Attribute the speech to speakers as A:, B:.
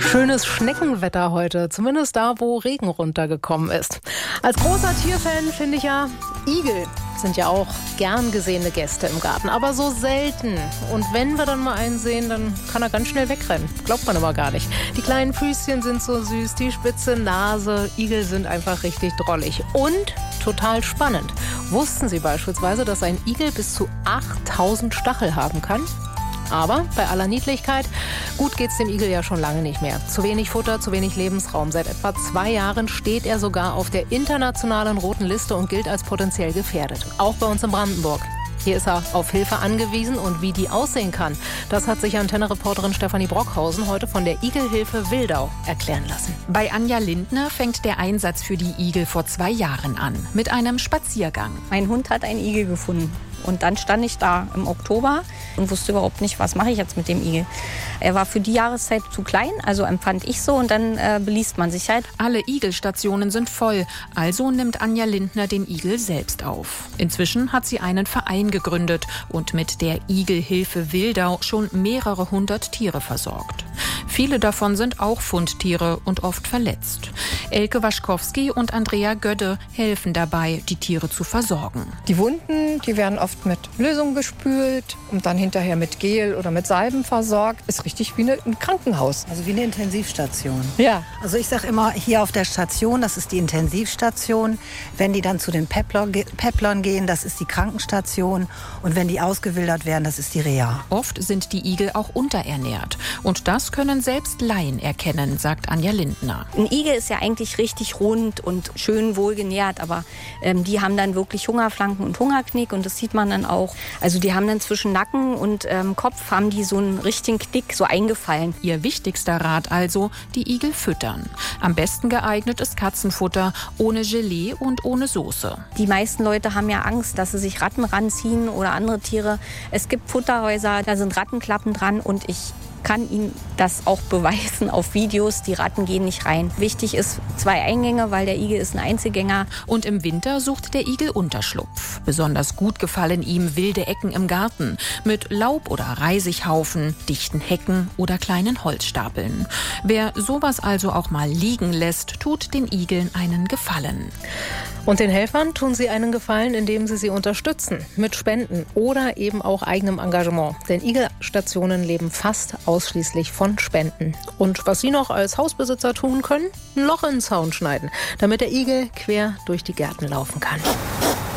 A: Schönes Schneckenwetter heute, zumindest da, wo Regen runtergekommen ist. Als großer Tierfan finde ich ja, Igel sind ja auch gern gesehene Gäste im Garten, aber so selten. Und wenn wir dann mal einen sehen, dann kann er ganz schnell wegrennen. Glaubt man aber gar nicht. Die kleinen Füßchen sind so süß, die spitze Nase. Igel sind einfach richtig drollig und total spannend. Wussten Sie beispielsweise, dass ein Igel bis zu 8000 Stachel haben kann? Aber bei aller Niedlichkeit, gut geht's dem Igel ja schon lange nicht mehr. Zu wenig Futter, zu wenig Lebensraum. Seit etwa 2 Jahren steht er sogar auf der internationalen roten Liste und gilt als potenziell gefährdet. Auch bei uns in Brandenburg. Hier ist er auf Hilfe angewiesen und wie die aussehen kann, das hat sich Antenne-Reporterin Stefanie Brockhausen heute von der Igelhilfe Wildau erklären lassen.
B: Bei Anja Lindner fängt der Einsatz für die Igel vor 2 Jahren an, mit einem Spaziergang.
C: Mein Hund hat einen Igel gefunden. Und dann stand ich da im Oktober und wusste überhaupt nicht, was mache ich jetzt mit dem Igel. Er war für die Jahreszeit zu klein, also empfand ich so, und dann beliest man sich halt.
B: Alle Igelstationen sind voll, also nimmt Anja Lindner den Igel selbst auf. Inzwischen hat sie einen Verein gegründet und mit der Igelhilfe Wildau schon mehrere 100 Tiere versorgt. Viele davon sind auch Fundtiere und oft verletzt. Elke Waschkowski und Andrea Gödde helfen dabei, die Tiere zu versorgen.
D: Die Wunden, die werden oft mit Lösung gespült und dann hinterher mit Gel oder mit Salben versorgt. Ist richtig wie ein Krankenhaus.
E: Also wie eine Intensivstation.
D: Ja.
E: Also ich sage immer, hier auf der Station, das ist die Intensivstation. Wenn die dann zu den Pepplern gehen, das ist die Krankenstation. Und wenn die ausgewildert werden, das ist die Reha.
B: Oft sind die Igel auch unterernährt. Und das können selbst Laien erkennen, sagt Anja Lindner.
C: Ein Igel ist ja eigentlich richtig rund und schön wohlgenährt, aber die haben dann wirklich Hungerflanken und Hungerknick und das sieht man dann auch. Also die haben dann zwischen Nacken und Kopf haben die so einen richtigen Knick so eingefallen.
B: Ihr wichtigster Rat also, die Igel füttern. Am besten geeignet ist Katzenfutter, ohne Gelee und ohne Soße.
C: Die meisten Leute haben ja Angst, dass sie sich Ratten ranziehen oder andere Tiere. Es gibt Futterhäuser, da sind Rattenklappen dran und ich kann Ihnen das auch beweisen auf Videos. Die Ratten gehen nicht rein. Wichtig ist 2 Eingänge, weil der Igel ist ein Einzelgänger.
B: Und im Winter sucht der Igel Unterschlupf. Besonders gut gefallen ihm wilde Ecken im Garten mit Laub- oder Reisighaufen, dichten Hecken oder kleinen Holzstapeln. Wer sowas also auch mal liegen lässt, tut den Igeln einen Gefallen.
A: Und den Helfern tun sie einen Gefallen, indem sie unterstützen. Mit Spenden oder eben auch eigenem Engagement. Denn Igelstationen leben fast ausschließlich von Spenden. Und was Sie noch als Hausbesitzer tun können? Ein Loch in den Zaun schneiden, damit der Igel quer durch die Gärten laufen kann.